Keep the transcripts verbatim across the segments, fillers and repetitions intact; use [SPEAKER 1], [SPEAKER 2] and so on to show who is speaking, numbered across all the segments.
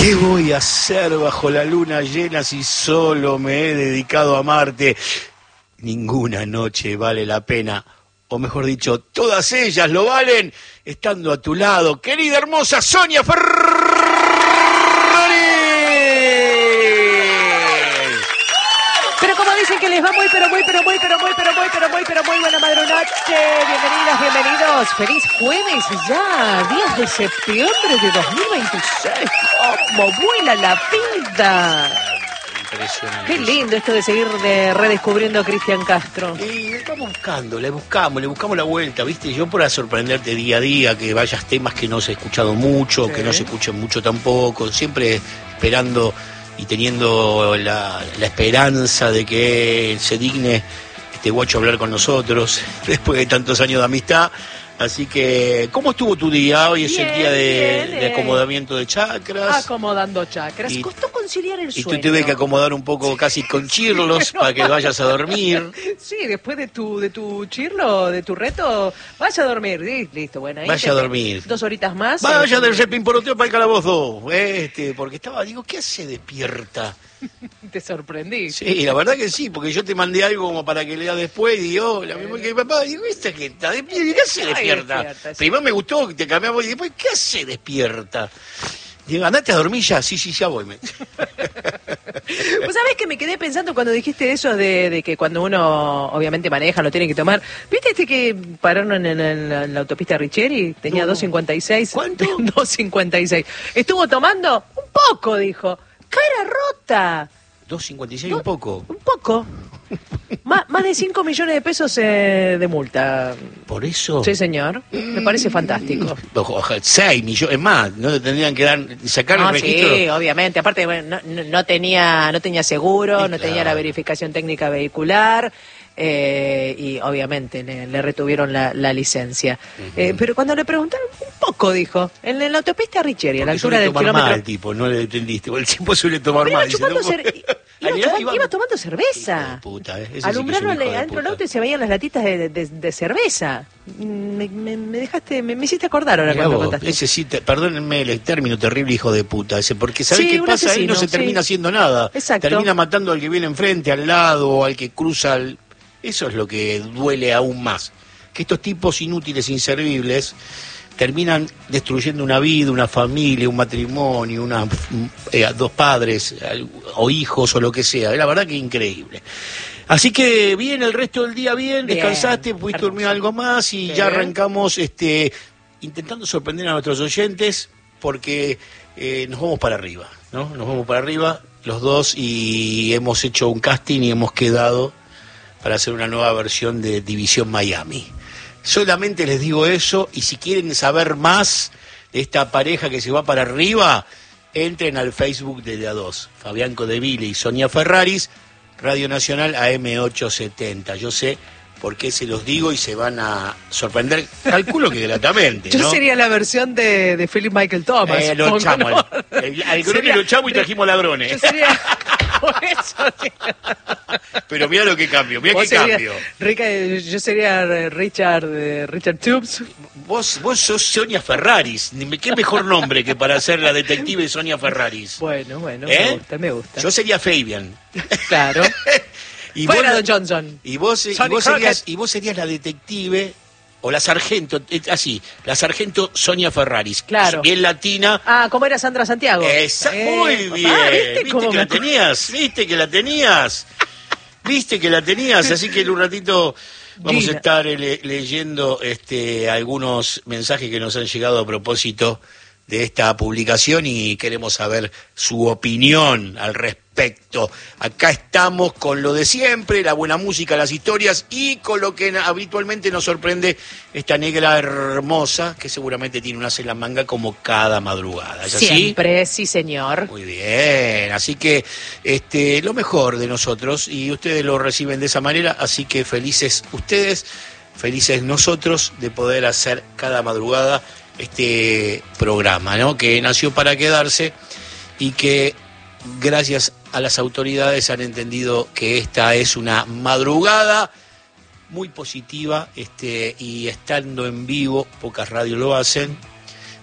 [SPEAKER 1] ¿Qué voy a hacer bajo la luna llena si solo me he dedicado a amarte? Ninguna noche vale la pena, o mejor dicho, todas ellas lo valen estando a tu lado, querida hermosa Sonia Ferraris.
[SPEAKER 2] Pero como dicen que les va muy, pero muy, pero muy, pero muy, pero muy, pero muy, pero muy buena madrugada. Bienvenidas, bienvenidos. Feliz jueves ya, días de septiembre de dos mil veintiséis. ¡Cómo vuela la vida!
[SPEAKER 1] Impresionante.
[SPEAKER 2] Qué lindo esto de seguir de redescubriendo a Cristian Castro.
[SPEAKER 1] Y estamos buscando, le buscamos, le buscamos la vuelta, ¿viste? Yo para sorprenderte día a día, que vayas temas que no se ha escuchado mucho, sí, que no se escuchen mucho tampoco, siempre esperando y teniendo la, la esperanza de que se digne este guacho a hablar con nosotros después de tantos años de amistad. Así que, ¿cómo estuvo tu día? Hoy es
[SPEAKER 2] bien,
[SPEAKER 1] el día de,
[SPEAKER 2] bien,
[SPEAKER 1] de acomodamiento de chakras.
[SPEAKER 2] Acomodando chakras.
[SPEAKER 1] Y,
[SPEAKER 2] Costó conciliar el
[SPEAKER 1] y
[SPEAKER 2] sueño.
[SPEAKER 1] tú tuve que acomodar un poco casi con chirlos para que vayas a dormir.
[SPEAKER 2] Sí, después de tu de tu chirlo, de tu reto, vaya a dormir. Sí, listo, bueno. Ahí
[SPEAKER 1] vaya a dormir.
[SPEAKER 2] Dos horitas más.
[SPEAKER 1] Vaya del repin poroteo para el calabozo. Este, porque estaba, digo, ¿qué hace despierta?
[SPEAKER 2] Te sorprendí.
[SPEAKER 1] Sí, la verdad que sí, porque yo te mandé algo como para que lea después y digo, la misma que papá, digo, ¿esta que está despierta? ¿Qué hace despierta? despierta sí. Primero me gustó que te cambiamos y después, ¿qué hace despierta? Digo, andate a dormir ya, sí, sí, ya voy. Me...
[SPEAKER 2] Pues sabés que me quedé pensando cuando dijiste eso de, de que cuando uno obviamente maneja lo tiene que tomar. ¿Viste este que pararon en, en, en, la, en la autopista Richeri? Tenía no. dos cincuenta y seis.
[SPEAKER 1] ¿Cuánto?
[SPEAKER 2] dos cincuenta y seis. Estuvo tomando un poco, dijo. Cara rota.
[SPEAKER 1] dos cincuenta y seis un poco.
[SPEAKER 2] Un poco. más, más de cinco millones de pesos eh, de multa.
[SPEAKER 1] ¿Por eso?
[SPEAKER 2] Sí, señor. Me parece fantástico.
[SPEAKER 1] seis millones, es más, no le tendrían que dar, sacar
[SPEAKER 2] no,
[SPEAKER 1] el registro.
[SPEAKER 2] Sí, obviamente. Aparte, bueno, no, no, tenía, no tenía seguro, sí, no claro. tenía la verificación técnica vehicular. Eh, y obviamente le, le retuvieron la, la licencia. Uh-huh. eh, pero cuando le preguntaron, un poco dijo, en, en la autopista Richeri, a la altura del kilómetro.
[SPEAKER 1] Mal, tipo, no le entendiste, el tipo suele tomar
[SPEAKER 2] pero
[SPEAKER 1] mal.
[SPEAKER 2] Iba, chupando
[SPEAKER 1] dice,
[SPEAKER 2] cer... iba, iba, iba, iba tomando cerveza.
[SPEAKER 1] Puta, ¿eh?
[SPEAKER 2] Alumbraron sí adentro del auto y se veían las latitas de, de, de cerveza. Me, me, me dejaste, me, me hiciste acordar ahora cuando contaste.
[SPEAKER 1] Ese sí, te, perdónenme el término terrible, hijo de puta, ese, porque ¿sabés sí, qué pasa? Asesino, ahí no se sí. termina haciendo nada.
[SPEAKER 2] Exacto.
[SPEAKER 1] Termina matando al que viene enfrente, al lado, o al que cruza el... Eso es lo que duele aún más, que estos tipos inútiles, inservibles, terminan destruyendo una vida, una familia, un matrimonio, una, eh, dos padres o hijos o lo que sea. La verdad que es increíble. Así que bien, el resto del día bien, bien descansaste, pudiste dormir algo más y bien. Ya arrancamos este, intentando sorprender a nuestros oyentes porque eh, nos vamos para arriba, ¿no? Nos vamos para arriba los dos y hemos hecho un casting y hemos quedado para hacer una nueva versión de División Miami. Solamente les digo eso, y si quieren saber más de esta pareja que se va para arriba, entren al Facebook de De A dos, Fabián Codeville y Sonia Ferraris, Radio Nacional A M ochocientos setenta. Yo sé por qué se los digo y se van a sorprender, calculo que gratamente, ¿no?
[SPEAKER 2] Yo sería la versión de, de Philip Michael Thomas.
[SPEAKER 1] Eh, lo echamos, ¿no? el, el grone lo echamos y trajimos ladrones.
[SPEAKER 2] Yo sería... Por eso,
[SPEAKER 1] pero mira lo que cambio, mira qué
[SPEAKER 2] sería,
[SPEAKER 1] cambio.
[SPEAKER 2] Rica, yo sería Richard Richard Tubes.
[SPEAKER 1] Vos, vos sos Sonia Ferraris. ¿Qué mejor nombre que para ser la detective Sonia Ferraris?
[SPEAKER 2] Bueno, bueno,
[SPEAKER 1] ¿Eh?
[SPEAKER 2] me gusta, me gusta.
[SPEAKER 1] Yo sería Fabian.
[SPEAKER 2] Claro.
[SPEAKER 1] y
[SPEAKER 2] Fuera
[SPEAKER 1] vos,
[SPEAKER 2] Don Johnson.
[SPEAKER 1] Y vos, y, vos serías, y vos serías la detective... O la sargento, así, la sargento Sonia Ferraris.
[SPEAKER 2] Claro.
[SPEAKER 1] Bien latina.
[SPEAKER 2] Ah, ¿cómo era Sandra Santiago?
[SPEAKER 1] Esa, eh, muy bien.
[SPEAKER 2] Ah, ¿viste,
[SPEAKER 1] ¿Viste que la tenías? ¿Viste que la tenías? ¿Viste que la tenías? Así que en un ratito vamos Gina. a estar le leyendo este, algunos mensajes que nos han llegado a propósito de esta publicación y queremos saber su opinión al respecto. Acá estamos con lo de siempre, la buena música, las historias y con lo que habitualmente nos sorprende esta negra hermosa que seguramente tiene una en la manga como cada madrugada. ¿Es así?
[SPEAKER 2] Siempre, sí señor.
[SPEAKER 1] Muy bien, así que este, lo mejor de nosotros y ustedes lo reciben de esa manera, así que felices ustedes, felices nosotros de poder hacer cada madrugada este programa, ¿no? Que nació para quedarse y que gracias a las autoridades han entendido que esta es una madrugada muy positiva, este, y estando en vivo, pocas radios lo hacen,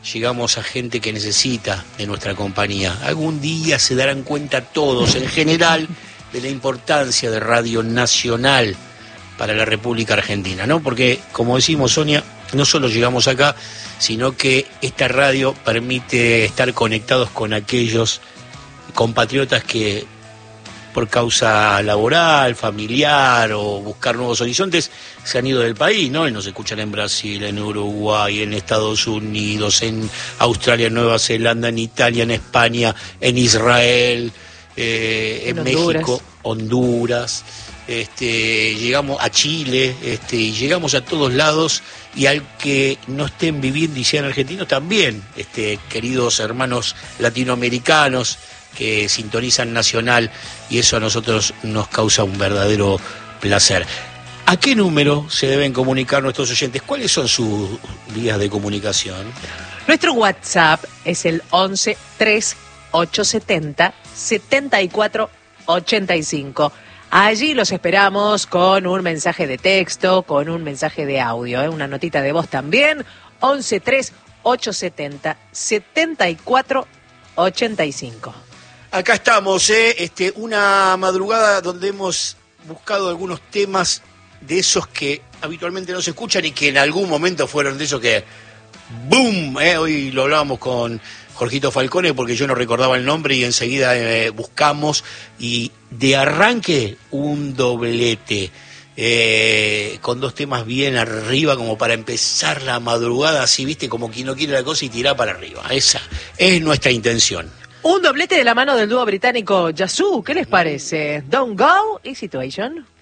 [SPEAKER 1] llegamos a gente que necesita de nuestra compañía. Algún día se darán cuenta todos, en general, de la importancia de Radio Nacional para la República Argentina, ¿no? Porque, como decimos, Sonia, no solo llegamos acá, sino que esta radio permite estar conectados con aquellos compatriotas que por causa laboral, familiar o buscar nuevos horizontes se han ido del país, ¿no? Y nos escuchan en Brasil, en Uruguay, en Estados Unidos, en Australia, en Nueva Zelanda, en Italia, en España, en Israel, eh, en, en México, Honduras. Este, llegamos a Chile, este, y llegamos a todos lados, y al que no estén viviendo y sean argentinos también, este, queridos hermanos latinoamericanos que sintonizan Nacional, y eso a nosotros nos causa un verdadero placer. ¿A qué número se deben comunicar nuestros oyentes? ¿Cuáles son sus vías de comunicación?
[SPEAKER 2] Nuestro WhatsApp es el once tres ocho setenta setenta y cuatro ochenta y cinco. Allí los esperamos con un mensaje de texto, con un mensaje de audio, ¿eh? Una notita de voz también, once tres ocho setenta setenta y cuatro ochenta y cinco.
[SPEAKER 1] Acá estamos, ¿eh? este, una madrugada donde hemos buscado algunos temas de esos que habitualmente no se escuchan y que en algún momento fueron de esos que ¡boom! ¿eh? Hoy lo hablábamos con Jorgito Falcone porque yo no recordaba el nombre y enseguida eh, buscamos, y de arranque un doblete eh, con dos temas bien arriba como para empezar la madrugada así, viste, como quien no quiere la cosa y tirar para arriba. Esa es nuestra intención.
[SPEAKER 2] Un doblete de la mano del dúo británico Yazoo, ¿qué les parece? Don't Go y Situation.